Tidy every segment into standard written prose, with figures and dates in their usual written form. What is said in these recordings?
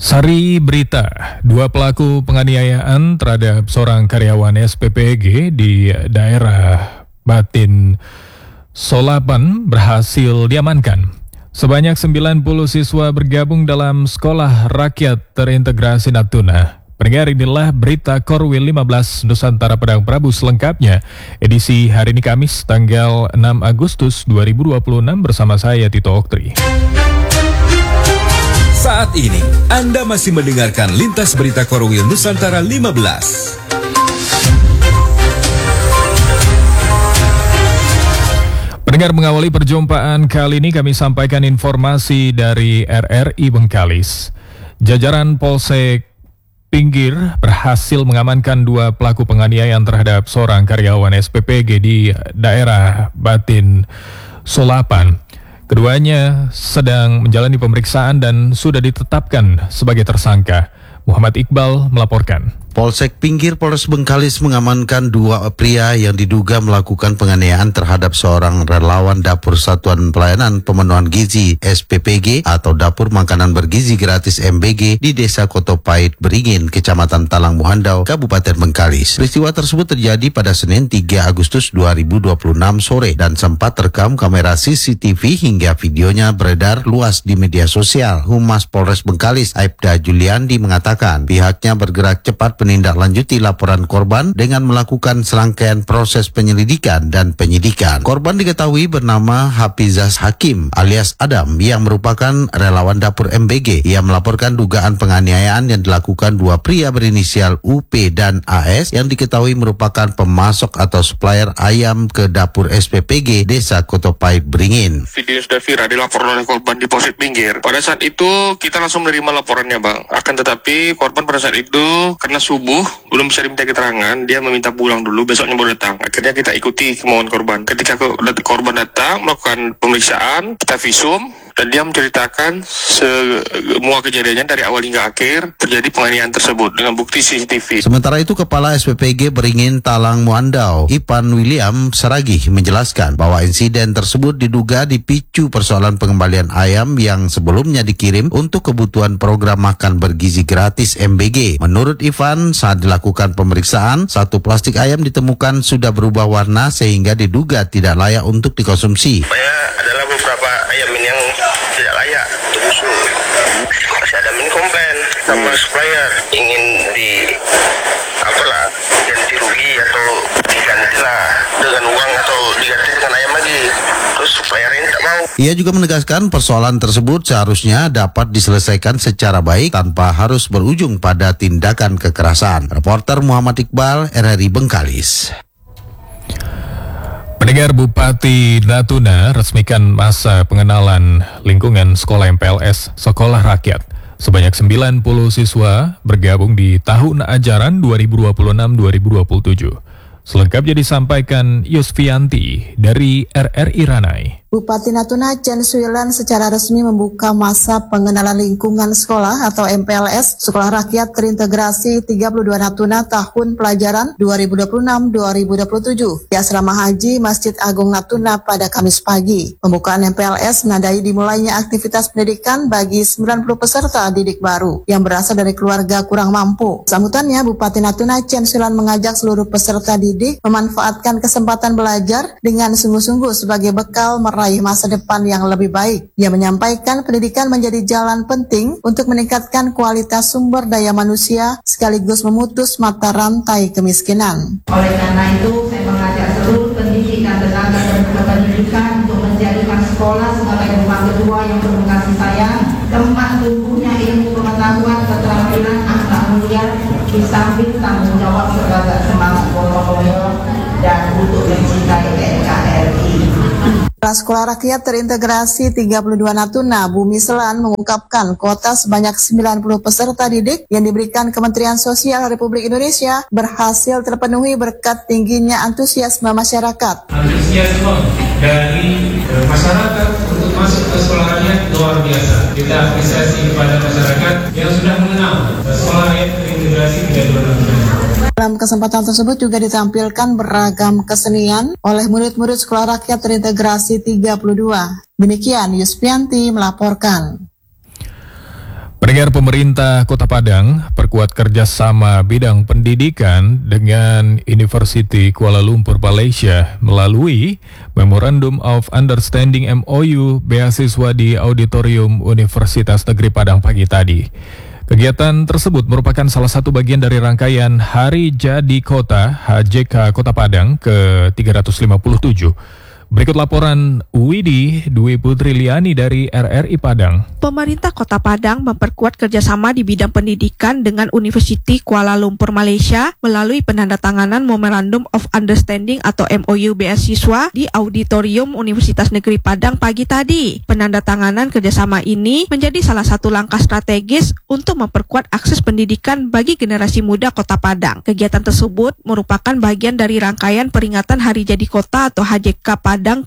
Sari berita, dua pelaku penganiayaan terhadap seorang karyawan SPPG di daerah Batin Solapan berhasil diamankan. Sebanyak 90 siswa bergabung dalam Sekolah Rakyat Terintegrasi Natuna. Pendengar, inilah berita Korwil 15 Nusantara Padang Prabu selengkapnya. Edisi hari ini Kamis tanggal 6 Agustus 2026 bersama saya Tito Oktri. Saat ini, Anda masih mendengarkan Lintas Berita Korwil Nusantara 15. Pendengar, mengawali perjumpaan kali ini kami sampaikan informasi dari RRI Bengkalis. Jajaran Polsek Pinggir berhasil mengamankan dua pelaku penganiayaan terhadap seorang karyawan SPPG di daerah Batin Solapan. Keduanya sedang menjalani pemeriksaan dan sudah ditetapkan sebagai tersangka. Muhammad Iqbal melaporkan. Polsek Pinggir Polres Bengkalis mengamankan dua pria yang diduga melakukan penganiayaan terhadap seorang relawan Dapur Satuan Pelayanan Pemenuhan Gizi SPPG atau Dapur Makanan Bergizi Gratis MBG di Desa Kotopait Beringin, Kecamatan Talang Muhandau, Kabupaten Bengkalis. Peristiwa tersebut terjadi pada Senin 3 Agustus 2026 sore dan sempat terekam kamera CCTV hingga videonya beredar luas di media sosial. Humas Polres Bengkalis, Aibda Juliandi, mengatakan pihaknya bergerak cepat menindaklanjuti laporan korban dengan melakukan serangkaian proses penyelidikan dan penyidikan. Korban diketahui bernama Hafizas Hakim alias Adam yang merupakan relawan Dapur MBG. Ia melaporkan dugaan penganiayaan yang dilakukan dua pria berinisial UP dan AS yang diketahui merupakan pemasok atau supplier ayam ke Dapur SPPG Desa Kotopait Beringin. Video sudah viral dilaporkan oleh korban di Polsek Pinggir. Pada saat itu kita langsung menerima laporannya, Bang. Akan tetapi korban pada saat itu karena subuh belum bisa diminta keterangan, dia meminta pulang dulu, besoknya baru datang. Akhirnya kita ikuti kemauan korban. Ketika korban datang melakukan pemeriksaan, kita visum dan dia menceritakan semua kejadiannya dari awal hingga akhir terjadi penganiayaan tersebut dengan bukti CCTV. Sementara itu Kepala SPPG Beringin Talang Muhandau, Ipan William Saragih, menjelaskan bahwa insiden tersebut diduga dipicu persoalan pengembalian ayam yang sebelumnya dikirim untuk kebutuhan program makan bergizi gratis MBG. Menurut Ivan, saat dilakukan pemeriksaan, satu plastik ayam ditemukan sudah berubah warna sehingga diduga tidak layak untuk dikonsumsi. Adalah beberapa ayam ini yang tidak layak untuk busuk. Masih ada ini komplain sama supplier ingin ganti rugi atau digantilah dengan uang atau diganti dengan ayam lagi. Terus supplier ini tak mau. Ia juga menegaskan persoalan tersebut seharusnya dapat diselesaikan secara baik tanpa harus berujung pada tindakan kekerasan. Reporter Muhammad Iqbal, RRI Bengkalis. Pendengar, Bupati Natuna resmikan masa pengenalan lingkungan sekolah MPLS Sekolah Rakyat. Sebanyak 90 siswa bergabung di tahun ajaran 2026-2027. Selengkapnya disampaikan Yusfianti dari RRI Ranai. Bupati Natuna Chen Suilan secara resmi membuka masa pengenalan lingkungan sekolah atau MPLS Sekolah Rakyat Terintegrasi 32 Natuna tahun pelajaran 2026-2027 di Asrama Haji Masjid Agung Natuna pada Kamis pagi. Pembukaan MPLS menandai dimulainya aktivitas pendidikan bagi 90 peserta didik baru yang berasal dari keluarga kurang mampu. Sambutannya, Bupati Natuna Chen Suilan mengajak seluruh peserta didik memanfaatkan kesempatan belajar dengan sungguh-sungguh sebagai bekal meraih masa depan yang lebih baik. Ia menyampaikan pendidikan menjadi jalan penting untuk meningkatkan kualitas sumber daya manusia sekaligus memutus mata rantai kemiskinan. Oleh karena itu, saya mengajak seluruh pendidik dan tenaga pendidikan untuk menjadikan sekolah sebagai rumah kedua yang penuh kasih sayang, tempat tumbuhnya ilmu pengetahuan, keterampilan, akhlak mulia, di samping tanggung jawab sebagai semangat gotong royong dan untuk mencintai NKRI. Sekolah Rakyat Terintegrasi 32 Natuna, Bumi Selan, mengungkapkan kuota sebanyak 90 peserta didik yang diberikan Kementerian Sosial Republik Indonesia berhasil terpenuhi berkat tingginya antusiasme masyarakat. Antusiasme dari masyarakat untuk masuk ke sekolah rakyat luar biasa. Kita apresiasi kepada masyarakat yang sudah mengenal Sekolah Rakyat Terintegrasi 32 Natuna. Dalam kesempatan tersebut juga ditampilkan beragam kesenian oleh murid-murid Sekolah Rakyat Terintegrasi 32. Demikian Yusfianti melaporkan. Pendengar, pemerintah Kota Padang perkuat kerjasama bidang pendidikan dengan University Kuala Lumpur Malaysia melalui Memorandum of Understanding MOU beasiswa di Auditorium Universitas Negeri Padang pagi tadi. Kegiatan tersebut merupakan salah satu bagian dari rangkaian Hari Jadi Kota HJK Kota Padang ke-357. Berikut laporan Widi Dwi Putri Liani dari RRI Padang. Pemerintah Kota Padang memperkuat kerjasama di bidang pendidikan dengan University Kuala Lumpur Malaysia melalui penandatanganan Memorandum of Understanding atau MOU beasiswa di Auditorium Universitas Negeri Padang pagi tadi. Penandatanganan kerjasama ini menjadi salah satu langkah strategis untuk memperkuat akses pendidikan bagi generasi muda Kota Padang. Kegiatan tersebut merupakan bagian dari rangkaian peringatan Hari Jadi Kota atau HJK Padang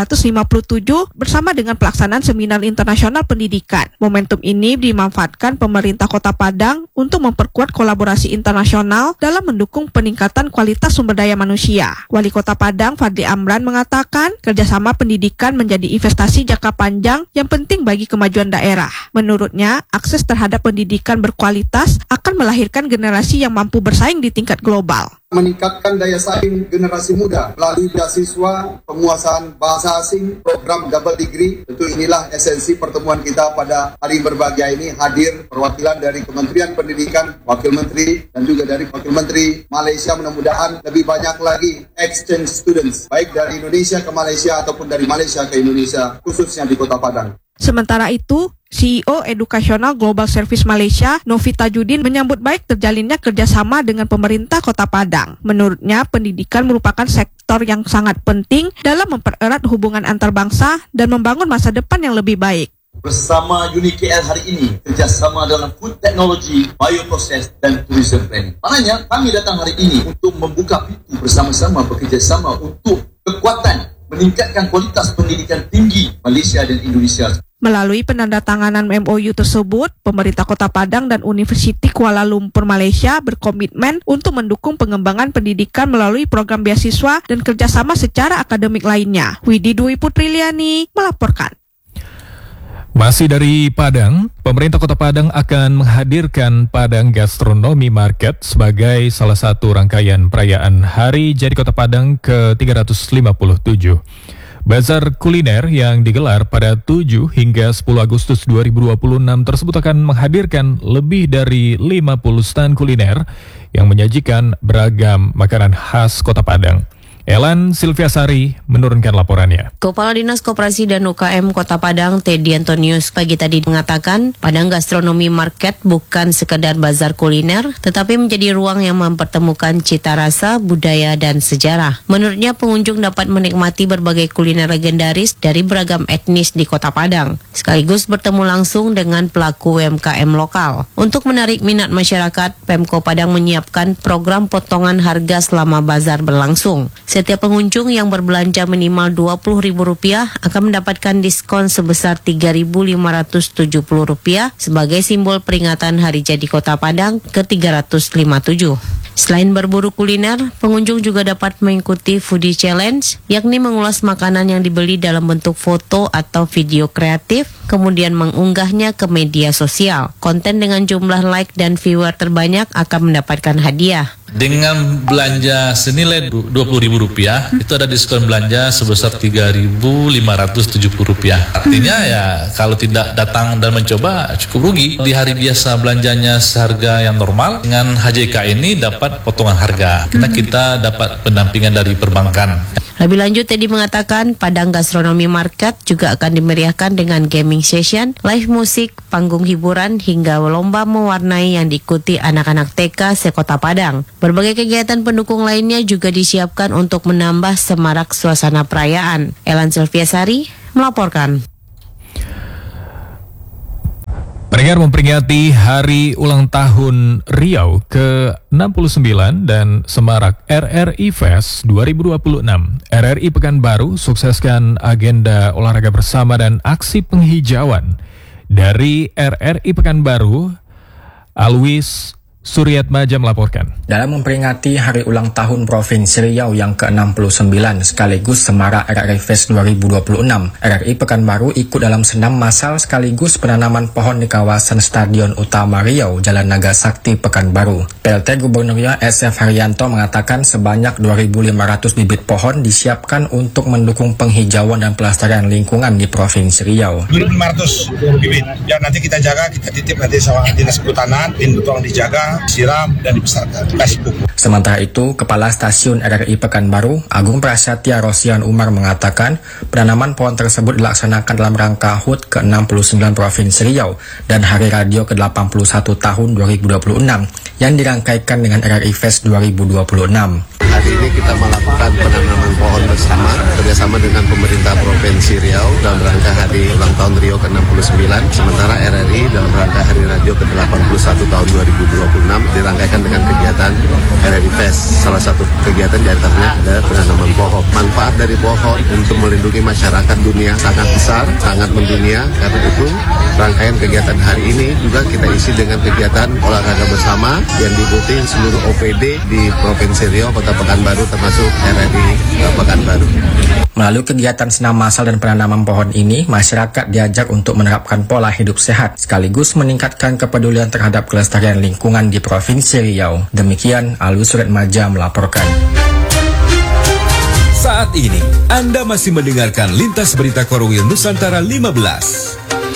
ke-357 bersama dengan pelaksanaan Seminar Internasional Pendidikan. Momentum ini dimanfaatkan pemerintah Kota Padang untuk memperkuat kolaborasi internasional dalam mendukung peningkatan kualitas sumber daya manusia. Wali Kota Padang Fadli Amran mengatakan kerjasama pendidikan menjadi investasi jangka panjang yang penting bagi kemajuan daerah. Menurutnya, akses terhadap pendidikan berkualitas akan melahirkan generasi yang mampu bersaing di tingkat global. Meningkatkan daya saing generasi muda melalui beasiswa, penguasaan bahasa asing, program double degree. Tentu inilah esensi pertemuan kita pada hari berbahagia ini. Hadir perwakilan dari Kementerian Pendidikan, Wakil Menteri, dan juga dari Wakil Menteri Malaysia. Mudah-mudahan lebih banyak lagi exchange students, baik dari Indonesia ke Malaysia ataupun dari Malaysia ke Indonesia, khususnya di Kota Padang. Sementara itu, CEO Educational Global Service Malaysia, Novi Tajudin, menyambut baik terjalinnya kerjasama dengan pemerintah Kota Padang. Menurutnya, pendidikan merupakan sektor yang sangat penting dalam mempererat hubungan antar bangsa dan membangun masa depan yang lebih baik. Bersama UniKL hari ini, kerjasama dalam food technology, bioproses, dan tourism planning. Maknanya, kami datang hari ini untuk membuka pintu bersama-sama bekerjasama untuk kekuatan meningkatkan kualitas pendidikan tinggi Malaysia dan Indonesia. Melalui penandatanganan MOU tersebut, pemerintah Kota Padang dan Universiti Kuala Lumpur Malaysia berkomitmen untuk mendukung pengembangan pendidikan melalui program beasiswa dan kerjasama secara akademik lainnya. Widi Dwi Putri Liani melaporkan. Masih dari Padang, pemerintah Kota Padang akan menghadirkan Padang Gastronomi Market sebagai salah satu rangkaian perayaan Hari Jadi Kota Padang ke-357. Bazar kuliner yang digelar pada 7 hingga 10 Agustus 2026 tersebut akan menghadirkan lebih dari 50 stand kuliner yang menyajikan beragam makanan khas Kota Padang. Elan Silviasari menurunkan laporannya. Kepala Dinas Koperasi dan UKM Kota Padang, Teddy Antonius, pagi tadi mengatakan Padang Gastronomi Market bukan sekedar bazar kuliner, tetapi menjadi ruang yang mempertemukan cita rasa, budaya, dan sejarah. Menurutnya, pengunjung dapat menikmati berbagai kuliner legendaris dari beragam etnis di Kota Padang, sekaligus bertemu langsung dengan pelaku UMKM lokal. Untuk menarik minat masyarakat, Pemko Padang menyiapkan program potongan harga selama bazar berlangsung. Setiap pengunjung yang berbelanja minimal Rp20.000 akan mendapatkan diskon sebesar Rp3.570 sebagai simbol peringatan Hari Jadi Kota Padang ke-357. Selain berburu kuliner, pengunjung juga dapat mengikuti Foodie Challenge, yakni mengulas makanan yang dibeli dalam bentuk foto atau video kreatif, kemudian mengunggahnya ke media sosial. Konten dengan jumlah like dan viewer terbanyak akan mendapatkan hadiah. Dengan belanja senilai Rp20.000, itu ada diskon belanja sebesar Rp3.570. Artinya ya kalau tidak datang dan mencoba cukup rugi. Di hari biasa belanjanya seharga yang normal, dengan HJK ini dapat potongan harga karena kita dapat pendampingan dari perbankan. Lebih lanjut, Teddy mengatakan Padang Gastronomi Market juga akan dimeriahkan dengan gaming session, live musik, panggung hiburan, hingga lomba mewarnai yang diikuti anak-anak TK se-Kota Padang. Berbagai kegiatan pendukung lainnya juga disiapkan untuk menambah semarak suasana perayaan. Elan Silviasari melaporkan. Pendengar, memperingati Hari Ulang Tahun Riau ke-69 dan semarak RRI Fest 2026. RRI Pekanbaru sukseskan agenda olahraga bersama dan aksi penghijauan. Dari RRI Pekanbaru, Alwis Suryat Maja melaporkan. Dalam memperingati Hari Ulang Tahun Provinsi Riau yang ke-69 sekaligus Semarak RRI Fest 2026, RRI Pekanbaru ikut dalam senam massal sekaligus penanaman pohon di kawasan Stadion Utama Riau, Jalan Naga Sakti, Pekanbaru. PLT Gubernur Riau SF Haryanto mengatakan sebanyak 2.500 bibit pohon disiapkan untuk mendukung penghijauan dan pelestarian lingkungan di Provinsi Riau. 2.500 bibit. Ya nanti kita jaga, kita titip nanti sama Dinas Kehutanan, tim tolong dijaga, siram dan dibesarkan. Kasih pupuk. Sementara itu, Kepala Stasiun RRI Pekanbaru, Agung Prasetya Rosian Umar mengatakan penanaman pohon tersebut dilaksanakan dalam rangka HUT ke-69 Provinsi Riau dan Hari Radio ke-81 tahun 2026 yang dirangkaikan dengan RRI Fest 2026. Hari ini kita melakukan penanaman pohon bersama kerjasama dengan pemerintah Provinsi Riau dalam rangka Hari Ulang Tahun Riau ke-69. Sementara RRI dalam rangka Hari Radio ke-81 tahun 2026 dirangkaikan dengan kegiatan RRI Fest. Salah satu kegiatan diantaranya ada penanaman pohon. Manfaat dari pohon untuk melindungi masyarakat dunia sangat besar, sangat mendunia. Karena itu rangkaian kegiatan hari ini juga kita isi dengan kegiatan olahraga bersama yang diikuti seluruh OPD di Provinsi Riau, Kota Pekanbaru termasuk RRI Pekanbaru. Melalui kegiatan senam massal dan penanaman pohon ini, masyarakat diajak untuk menerapkan pola hidup sehat sekaligus meningkatkan kepedulian terhadap kelestarian lingkungan di Provinsi Riau. Demikian Alwi Suryat Maja melaporkan. Saat ini Anda masih mendengarkan Lintas Berita Korwil Nusantara 15.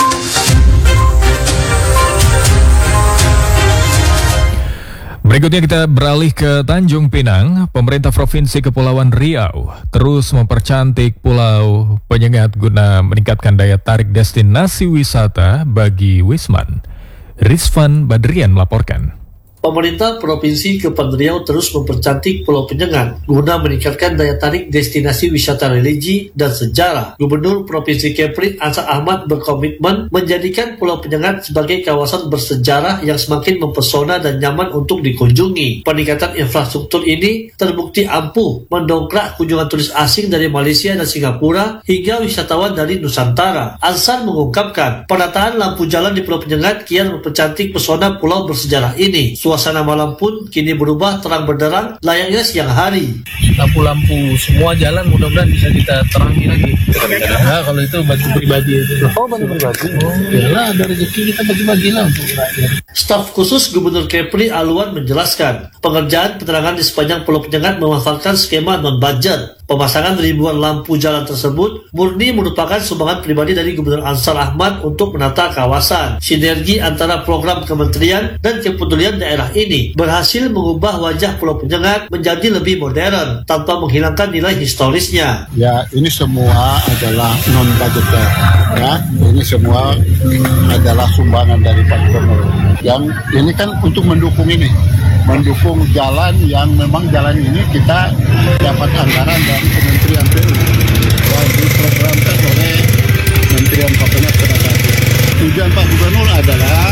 Berikutnya kita beralih ke Tanjung Pinang. Pemerintah Provinsi Kepulauan Riau terus mempercantik pulau penyengat guna meningkatkan daya tarik destinasi wisata bagi Wisman. Rizvan Badrian melaporkan. Pemerintah Provinsi Kepulauan Riau terus mempercantik Pulau Penyengat guna meningkatkan daya tarik destinasi wisata religi dan sejarah. Gubernur Provinsi Kepri Ansar Ahmad berkomitmen menjadikan Pulau Penyengat sebagai kawasan bersejarah yang semakin mempesona dan nyaman untuk dikunjungi. Peningkatan infrastruktur ini terbukti ampuh mendongkrak kunjungan turis asing dari Malaysia dan Singapura hingga wisatawan dari Nusantara. Ansar mengungkapkan penataan lampu jalan di Pulau Penyengat kian mempercantik pesona pulau bersejarah ini. Suasana malam pun kini berubah terang benderang layaknya siang hari. Lampu-lampu semua jalan mudah-mudahan bisa kita terangi lagi. Nah, kalau itu bagi pribadi itu. Oh, bagi pribadi. Yalah, ada rezeki kita bagi-bagi lah untuk rakyat. Staf khusus Gubernur Kepri Alwan menjelaskan, pengerjaan penerangan di sepanjang Pulau Penyengat memanfaatkan skema non-budget. Pemasangan ribuan lampu jalan tersebut murni merupakan sumbangan pribadi dari Gubernur Ansar Ahmad untuk menata kawasan. Sinergi antara program kementerian dan kepedulian daerah ini berhasil mengubah wajah Pulau Penyengat menjadi lebih modern tanpa menghilangkan nilai historisnya. Ya, ini semua adalah non-budgeter. Ya, ini semua adalah sumbangan dari Pak Gubernur. Yang ini kan untuk mendukung ini. Mendukung jalan yang memang jalan ini kita dapat anggaran dari Kementerian PU yang diprogramkan oleh Kementerian Koordinat Penegak. Tujuan Pak Gubernur adalah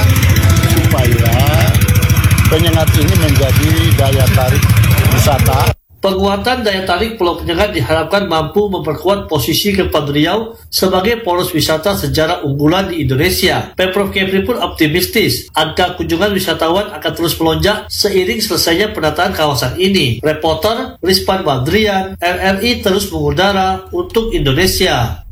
supaya Penyengat ini menjadi daya tarik wisata. Penguatan daya tarik Pulau Penyengat diharapkan mampu memperkuat posisi Kepulauan Riau sebagai poros wisata sejarah unggulan di Indonesia. Pemprov Kepri pun optimistis angka kunjungan wisatawan akan terus melonjak seiring selesainya penataan kawasan ini. Reporter Rizvan Badrian, RRI terus mengudara untuk Indonesia.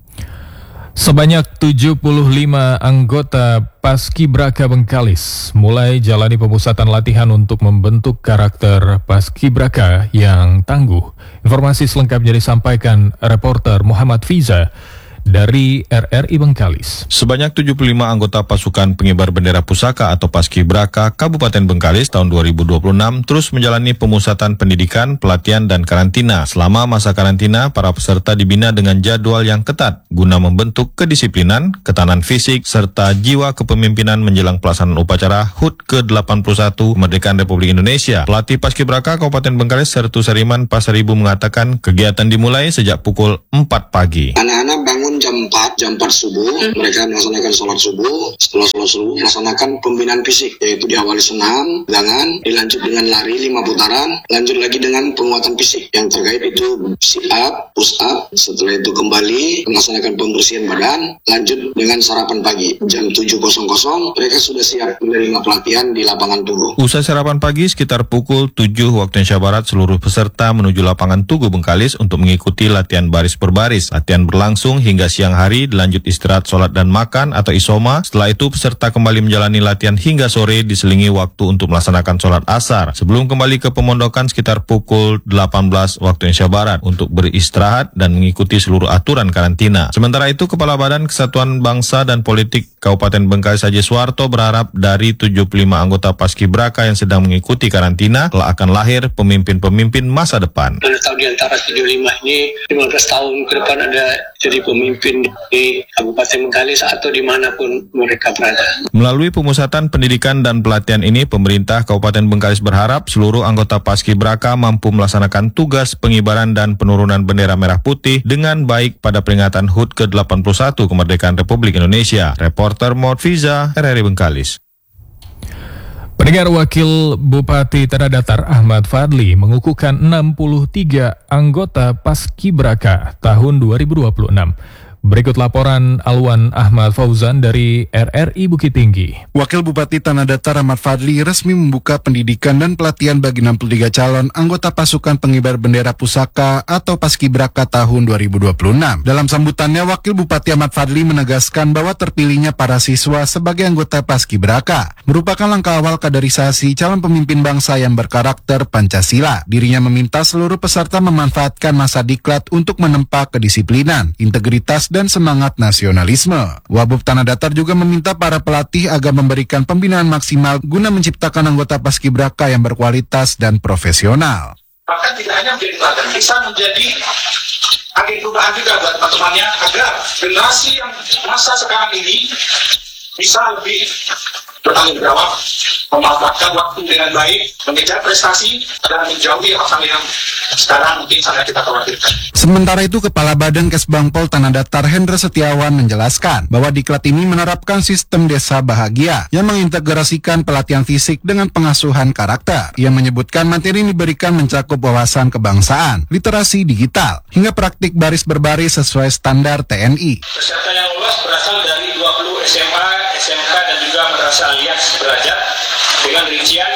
Sebanyak 75 anggota Paskibraka Bengkalis mulai jalani pemusatan latihan untuk membentuk karakter Paskibraka yang tangguh. Informasi selengkapnya disampaikan reporter Muhammad Fiza dari RRI Bengkalis. Sebanyak 75 anggota pasukan pengibar bendera pusaka atau Paskibraka Kabupaten Bengkalis tahun 2026 terus menjalani pemusatan pendidikan, pelatihan, dan karantina. Selama masa karantina, para peserta dibina dengan jadwal yang ketat guna membentuk kedisiplinan, ketahanan fisik, serta jiwa kepemimpinan menjelang pelaksanaan upacara HUT ke-81 Kemerdekaan Republik Indonesia. Pelatih Paskibraka Kabupaten Bengkalis Sertu Sariman Pasaribu mengatakan kegiatan dimulai sejak pukul 4 pagi. Anak-anak bangun bangun jam 4 subuh, mereka melaksanakan sholat subuh. Setelah sholat subuh melaksanakan pembinaan fisik, yaitu diawali senam, pegangan, dilanjut dengan lari 5 putaran, lanjut lagi dengan penguatan fisik yang terkait itu sit up, push up. Setelah itu kembali melaksanakan pembersihan badan, lanjut dengan sarapan pagi. Jam 7.00 mereka sudah siap menerima pelatihan di lapangan Tugu. Usai sarapan pagi sekitar pukul 7 waktu Indonesia Barat, seluruh peserta menuju lapangan Tugu Bengkalis untuk mengikuti latihan baris per baris. Latihan berlangsung hingga siang hari, dilanjut istirahat, sholat dan makan atau isoma. Setelah itu peserta kembali menjalani latihan hingga sore, diselingi waktu untuk melaksanakan sholat asar. Sebelum kembali ke pemondokan sekitar pukul 18 waktu Indonesia Barat untuk beristirahat dan mengikuti seluruh aturan karantina. Sementara itu, Kepala Badan Kesatuan Bangsa dan Politik Kabupaten Bengkalis Haji Suwarto berharap dari 75 anggota Paskibraka yang sedang mengikuti karantina telah akan lahir pemimpin-pemimpin masa depan. Mana tahu di antara 75 ini 15 tahun ke depan ada jadi pemimpin di Kabupaten Bengkalis atau dimanapun mereka berada. Melalui pemusatan pendidikan dan pelatihan ini, pemerintah Kabupaten Bengkalis berharap seluruh anggota Paskibraka mampu melaksanakan tugas pengibaran dan penurunan bendera merah putih dengan baik pada peringatan HUT ke-81 kemerdekaan Republik Indonesia. Reporter Morfiza, RRI Bengkalis. Pendengar, Wakil Bupati Tanah Datar Ahmad Fadli mengukuhkan 63 anggota Paskibraka tahun 2026. Berikut laporan Alwan Ahmad Fauzan dari RRI Bukit Tinggi. Wakil Bupati Tanah Datar Ahmad Fadli resmi membuka pendidikan dan pelatihan bagi 63 calon anggota pasukan pengibar bendera pusaka atau Paskibraka tahun 2026. Dalam sambutannya, Wakil Bupati Ahmad Fadli menegaskan bahwa terpilihnya para siswa sebagai anggota Paskibraka merupakan langkah awal kaderisasi calon pemimpin bangsa yang berkarakter Pancasila. Dirinya meminta seluruh peserta memanfaatkan masa diklat untuk menempa kedisiplinan, integritas, dan semangat nasionalisme. Wabub Tanah Datar juga meminta para pelatih agar memberikan pembinaan maksimal guna menciptakan anggota Paskibraka yang berkualitas dan profesional. Bahkan tidak hanya menjadi teladan, bisa menjadi agen perubahan juga buat teman-temannya agar generasi yang masa sekarang ini bisa lebih bertanggung jawab, memanfaatkan waktu dengan baik, mengejar prestasi, dan menjauhi hal-hal yang sekarang mungkin sangat kita khawatirkan. Sementara itu, Kepala Badan Kesbangpol Tanah Datar Hendra Setiawan menjelaskan bahwa diklat ini menerapkan sistem desa bahagia yang mengintegrasikan pelatihan fisik dengan pengasuhan karakter. Ia menyebutkan materi ini diberikan mencakup wawasan kebangsaan, literasi digital, hingga praktik baris berbaris sesuai standar TNI. Peserta yang lolos berasal dari 20 SMA, SMK, dan juga Madrasah Alias Derajat dengan rincian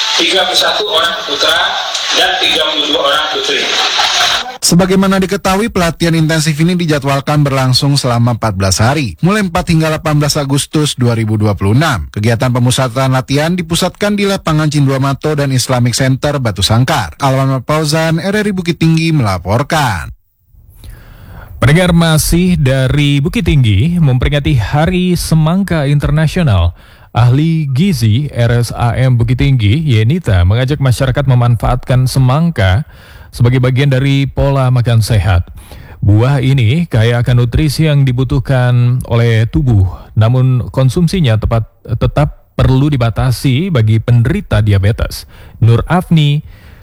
31 orang putra dan 32 orang putri. Sebagaimana diketahui, pelatihan intensif ini dijadwalkan berlangsung selama 14 hari, mulai 4 hingga 18 Agustus 2026. Kegiatan pemusatan latihan dipusatkan di lapangan Cinduamato dan Islamic Center Batu Sangkar. Alwan Fauzan, RRI Bukit Tinggi melaporkan. Pendengar, masih dari Bukit Tinggi memperingati Hari Semangka Internasional. Ahli gizi RSAM Bukit Tinggi, Yenita, mengajak masyarakat memanfaatkan semangka sebagai bagian dari pola makan sehat. Buah ini kaya akan nutrisi yang dibutuhkan oleh tubuh, namun konsumsinya tetap perlu dibatasi bagi penderita diabetes. Nur Afni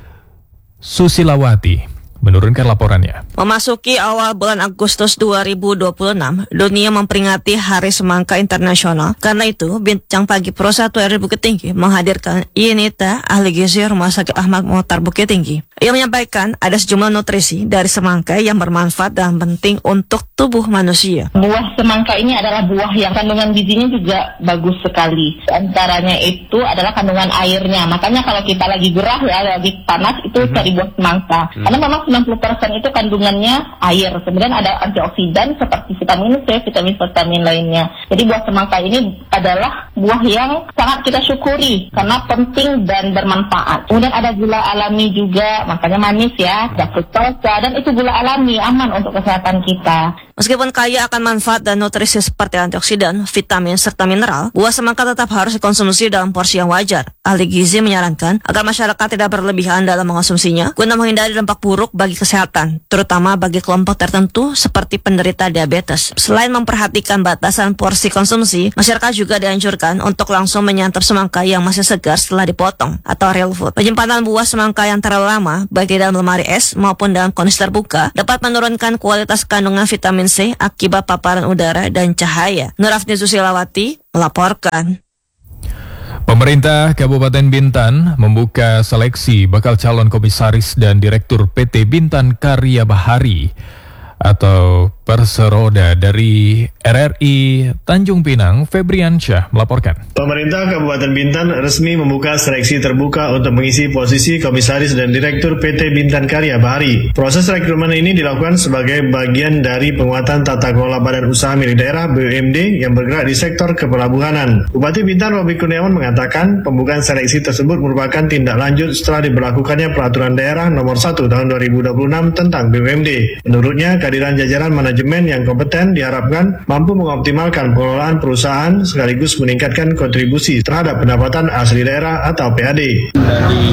Susilawati menurunkan laporannya. Memasuki awal bulan Agustus 2026, dunia memperingati Hari Semangka Internasional. Karena itu, Bincang Pagi Pro 1 RRI Bukit Tinggi menghadirkan Yenita, ahli gizi Rumah Sakit Ahmad Muhtar Bukit Tinggi. Ia menyampaikan ada sejumlah nutrisi dari semangka yang bermanfaat dan penting untuk tubuh manusia. Buah semangka ini adalah buah yang kandungan gizinya juga bagus sekali. Antaranya itu adalah kandungan airnya. Makanya kalau kita lagi gerah ya, lagi panas, itu cari buah semangka. Karena memang 90% itu kandungannya air. Kemudian ada antioksidan seperti vitamin C, vitamin lainnya. Jadi buah semangka ini adalah buah yang sangat kita syukuri karena penting dan bermanfaat. Kemudian ada gula alami juga, makanya manis ya, ada fruktosa, dan itu gula alami, aman untuk kesehatan kita. Meskipun kaya akan manfaat dan nutrisi seperti antioksidan, vitamin, serta mineral, buah semangka tetap harus dikonsumsi dalam porsi yang wajar. Ahli gizi menyarankan agar masyarakat tidak berlebihan dalam mengonsumsinya, guna menghindari dampak buruk bagi kesehatan, terutama bagi kelompok tertentu seperti penderita diabetes. Selain memperhatikan batasan porsi konsumsi, masyarakat juga dianjurkan disarankan untuk langsung menyantap semangka yang masih segar setelah dipotong atau real food. Penyimpanan buah semangka yang terlalu lama, baik di dalam lemari es maupun dalam kondisi terbuka, dapat menurunkan kualitas kandungan vitamin C akibat paparan udara dan cahaya. Nurafni Susilawati melaporkan. Pemerintah Kabupaten Bintan membuka seleksi bakal calon komisaris dan direktur PT Bintan Karya Bahari atau Perseroda dari RRI Tanjung Pinang. Febriansyah melaporkan. Pemerintah Kabupaten Bintan resmi membuka seleksi terbuka untuk mengisi posisi komisaris dan direktur PT Bintan Karya Bahari. Proses rekrutmen ini dilakukan sebagai bagian dari penguatan tata kelola badan usaha milik daerah BUMD yang bergerak di sektor kepelabuhanan. Bupati Bintan Robi Kurniawan mengatakan pembukaan seleksi tersebut merupakan tindak lanjut setelah diberlakukannya peraturan daerah nomor 1 tahun 2026 tentang BUMD. Menurutnya, kehadiran jajaran manajemen yang kompeten diharapkan mampu mengoptimalkan pengelolaan perusahaan sekaligus meningkatkan kontribusi terhadap pendapatan asli daerah atau PAD. Dari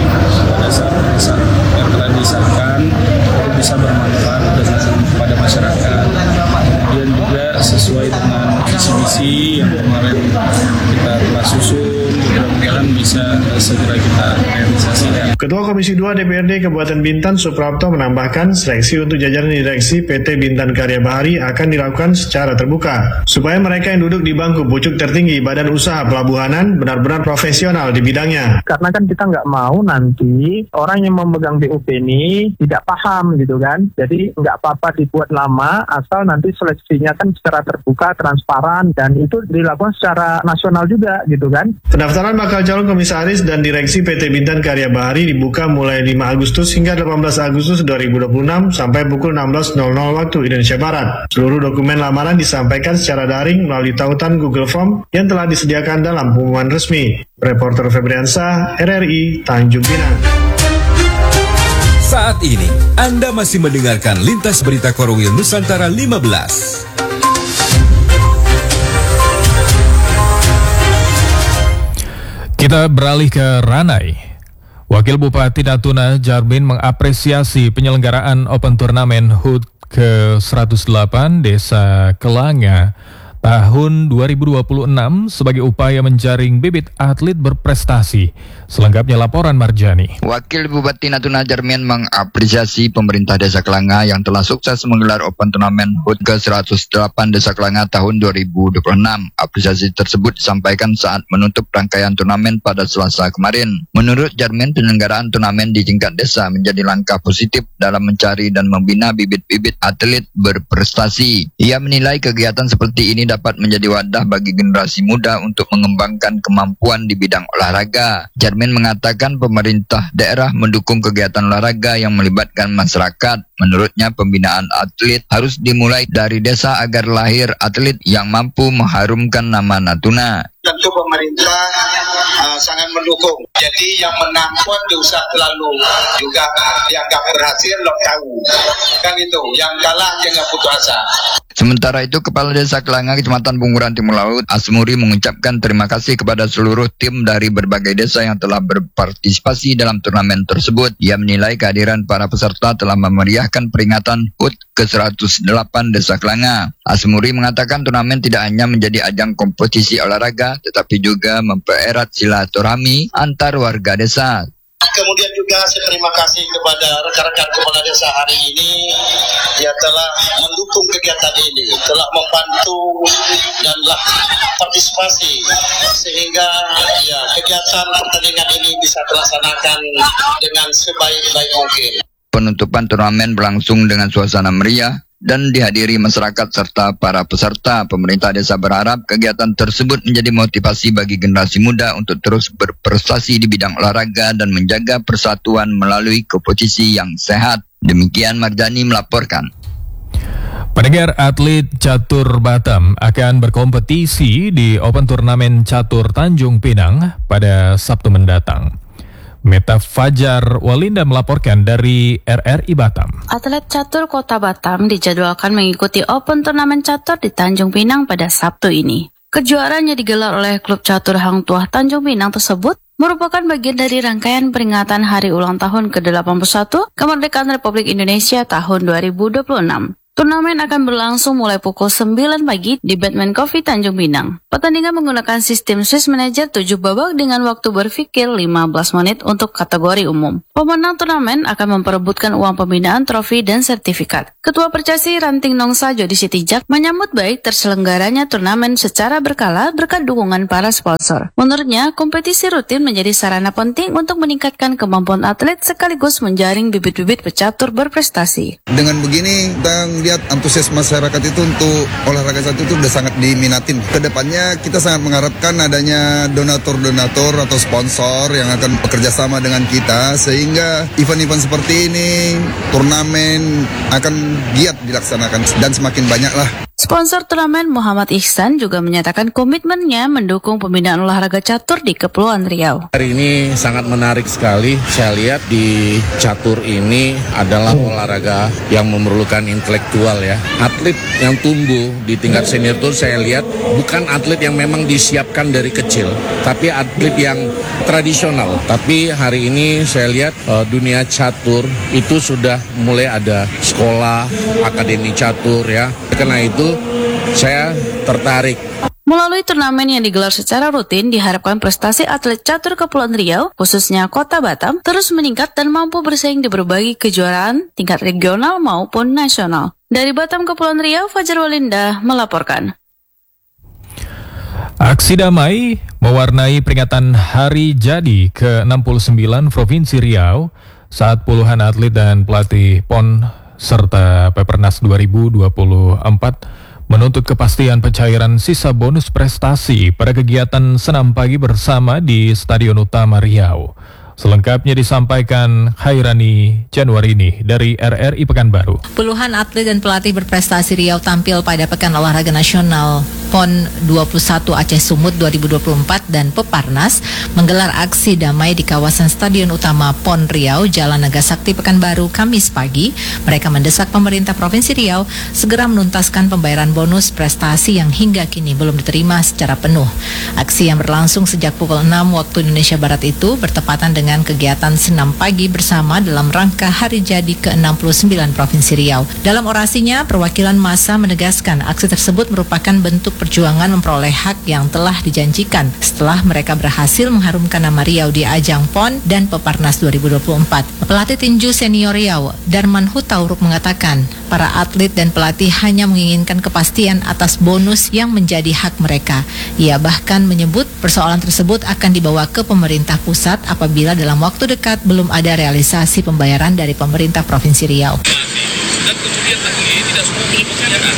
dasar yang telah disahkan bisa bermanfaat kepada masyarakat. Kemudian juga sesuai dengan visi-misi yang kemarin kita telah susun, mudah-mudahan bisa segera kita realisasikan. Ketua Komisi 2 DPRD Kabupaten Bintan Suprapto menambahkan seleksi untuk jajaran direksi PT Bintan Karya Bahari akan dilakukan secara terbuka supaya mereka yang duduk di bangku pucuk tertinggi badan usaha pelabuhanan benar-benar profesional di bidangnya. Karena kan kita nggak mau nanti orang yang memegang BUP ini tidak paham gitu kan. Jadi nggak apa-apa dibuat lama asal nanti seleksinya kan secara terbuka, transparan, dan itu dilakukan secara nasional juga gitu kan. Pendaftaran bakal calon komisaris dan direksi PT Bintan Karya Bahari dibuka mulai 5 Agustus hingga 18 Agustus 2026 sampai pukul 16.00 waktu Indonesia Barat. Seluruh dokumen lamaran disampaikan secara daring melalui tautan Google Form yang telah disediakan dalam pengumuman resmi. Reporter Febriansyah, RRI Tanjung Pinang. Saat ini, Anda masih mendengarkan Lintas Berita Korwil Nusantara 15. Kita beralih ke Ranai. Wakil Bupati Natuna Jarmin mengapresiasi penyelenggaraan Open Turnamen HUT ke-108 Desa Kelanga tahun 2026 sebagai upaya menjaring bibit atlet berprestasi. Selengkapnya laporan Marjani. Wakil Bupati Natuna Jarmin mengapresiasi pemerintah Desa Kelanga yang telah sukses menggelar Open Turnamen HUT ke-108 Desa Kelanga tahun 2026. Apresiasi tersebut disampaikan saat menutup rangkaian turnamen pada Selasa kemarin. Menurut Jarmin, penyelenggaraan turnamen di tingkat desa menjadi langkah positif dalam mencari dan membina bibit-bibit atlet berprestasi. Ia menilai kegiatan seperti ini dapat menjadi wadah bagi generasi muda untuk mengembangkan kemampuan di bidang olahraga. Jarmin mengatakan pemerintah daerah mendukung kegiatan olahraga yang melibatkan masyarakat. Menurutnya pembinaan atlet harus dimulai dari desa agar lahir atlet yang mampu mengharumkan nama Natuna. Tentu pemerintah sangat mendukung. Jadi yang menang pun diusah terlalu juga dianggap berhasil lo tahu. Kan itu, yang kalah jangan putus asa. Sementara itu, Kepala Desa Kelanga Kecamatan Bunguran Timur Laut, Asmuri mengucapkan terima kasih kepada seluruh tim dari berbagai desa yang telah berpartisipasi dalam turnamen tersebut. Ia menilai kehadiran para peserta telah memeriahkan peringatan HUT ke-108 Desa Kelanga. Asmuri mengatakan turnamen tidak hanya menjadi ajang kompetisi olahraga, tetapi juga mempererat silaturahmi antar warga desa. Kemudian juga saya terima kasih kepada rekan-rekan kepala desa hari ini yang telah mendukung kegiatan ini, telah membantu dan telah partisipasi sehingga ya kegiatan pertandingan ini bisa terlaksanakan dengan sebaik-baik mungkin. Penutupan turnamen berlangsung dengan suasana meriah dan dihadiri masyarakat serta para peserta. Pemerintah desa berharap kegiatan tersebut menjadi motivasi bagi generasi muda untuk terus berprestasi di bidang olahraga dan menjaga persatuan melalui kompetisi yang sehat. Demikian Marjani melaporkan. Pendengar, atlet catur Batam akan berkompetisi di Open Turnamen Catur Tanjung Pinang pada Sabtu mendatang. Meta Fajar Walinda melaporkan dari RRI Batam. Atlet catur Kota Batam dijadwalkan mengikuti Open Turnamen Catur di Tanjung Pinang pada Sabtu ini. Kejuaraan yang digelar oleh klub catur Hang Tuah Tanjung Pinang tersebut merupakan bagian dari rangkaian peringatan Hari Ulang Tahun ke-81 Kemerdekaan Republik Indonesia tahun 2026. Turnamen akan berlangsung mulai pukul 9 pagi di Batman Coffee Tanjung Pinang. Pertandingan menggunakan sistem Swiss Manager 7 babak dengan waktu berpikir 15 menit untuk kategori umum. Pemenang turnamen akan memperebutkan uang pembinaan, trofi, dan sertifikat. Ketua Percasi Ranting Nongsa Jody Sitijak menyambut baik terselenggaranya turnamen secara berkala berkat dukungan para sponsor. Menurutnya, kompetisi rutin menjadi sarana penting untuk meningkatkan kemampuan atlet sekaligus menjaring bibit-bibit pecatur berprestasi. Dengan begini, kita lihat antusias masyarakat itu untuk olahraga satu itu udah sangat diminatin. Kedepannya kita sangat mengharapkan adanya donatur-donatur atau sponsor yang akan bekerja sama dengan kita sehingga event-event seperti ini, turnamen akan giat dilaksanakan dan semakin banyak lah. Sponsor turnamen Muhammad Ihsan juga menyatakan komitmennya mendukung pembinaan olahraga catur di Kepulauan Riau. Hari ini sangat menarik sekali. Saya lihat di catur ini adalah olahraga yang memerlukan intelektual ya. Atlet yang tumbuh di tingkat senior itu saya lihat bukan atlet yang memang disiapkan dari kecil, tapi atlet yang tradisional. Tapi hari ini saya lihat dunia catur itu sudah mulai ada sekolah, akademi catur ya. Karena itu saya tertarik. Melalui turnamen yang digelar secara rutin, diharapkan prestasi atlet catur Kepulauan Riau, khususnya Kota Batam, terus meningkat dan mampu bersaing di berbagai kejuaraan tingkat regional maupun nasional. Dari Batam, Kepulauan Riau, Fajar Walinda melaporkan. Aksi damai mewarnai peringatan Hari Jadi ke-69 Provinsi Riau saat puluhan atlet dan pelatih PON serta Pepernas 2024 menuntut kepastian pencairan sisa bonus prestasi pada kegiatan senam pagi bersama di Stadion Utama Riau. Selengkapnya disampaikan Khairani Januarini dari RRI Pekanbaru. Puluhan atlet dan pelatih berprestasi Riau tampil pada Pekan Olahraga Nasional PON 21 Aceh Sumut 2024 dan Peparnas menggelar aksi damai di kawasan Stadion Utama PON Riau, Jalan Naga Sakti Pekanbaru, Kamis pagi. Mereka mendesak pemerintah Provinsi Riau segera menuntaskan pembayaran bonus prestasi yang hingga kini belum diterima secara penuh. Aksi yang berlangsung sejak pukul 6 waktu Indonesia Barat itu bertepatan dengan kegiatan senam pagi bersama dalam rangka Hari Jadi ke-69 Provinsi Riau. Dalam orasinya, perwakilan massa menegaskan aksi tersebut merupakan bentuk perjuangan memperoleh hak yang telah dijanjikan setelah mereka berhasil mengharumkan nama Riau di ajang PON dan Peparnas 2024. Pelatih tinju senior Riau, Darman Hutauruk mengatakan, para atlet dan pelatih hanya menginginkan kepastian atas bonus yang menjadi hak mereka. Ia bahkan menyebut persoalan tersebut akan dibawa ke pemerintah pusat apabila dalam waktu dekat belum ada realisasi pembayaran dari pemerintah Provinsi Riau. Dan kemudian lagi tidak semua punya pekerjaan.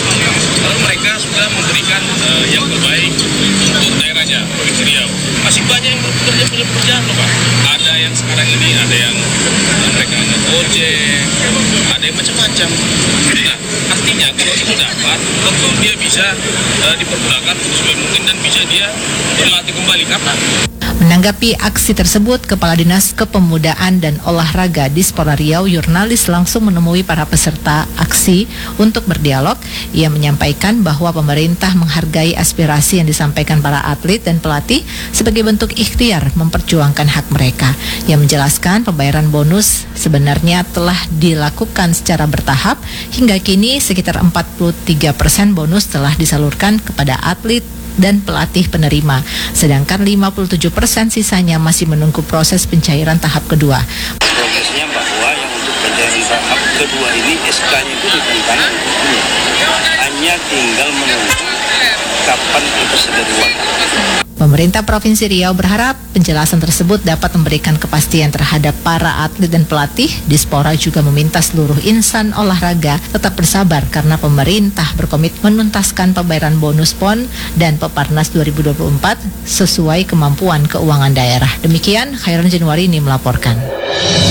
Kalau mereka sudah memberikan yang terbaik untuk daerahnya, Provinsi Riau. Masih banyak yang bekerja punya pekerjaan loh Pak. Ada yang sekarang ini, ada yang mereka ngojek, ada yang macam-macam. Nah, artinya kalau itu dapat, tentu dia bisa dipergunakan sesuai mungkin dan bisa dia berlatih kembali kapan. Menanggapi aksi tersebut, Kepala Dinas Kepemudaan dan Olahraga Dispora Riau, Yurnalis langsung menemui para peserta aksi untuk berdialog. Ia menyampaikan bahwa pemerintah menghargai aspirasi yang disampaikan para atlet dan pelatih sebagai bentuk ikhtiar memperjuangkan hak mereka. Ia menjelaskan pembayaran bonus sebenarnya telah dilakukan secara bertahap. Hingga kini sekitar 43% bonus telah disalurkan kepada atlet dan pelatih penerima, sedangkan 57% sisanya masih menunggu proses pencairan tahap kedua. Prosesnya bahwa yang untuk pencairan tahap kedua ini SK-nya itu diberikan, hanya tinggal menunggu kapan ketersediaan. Pemerintah Provinsi Riau berharap penjelasan tersebut dapat memberikan kepastian terhadap para atlet dan pelatih. Dispora juga meminta seluruh insan olahraga tetap bersabar karena pemerintah berkomitmen menuntaskan pembayaran bonus PON dan Peparnas 2024 sesuai kemampuan keuangan daerah. Demikian, Khairan Januarini melaporkan.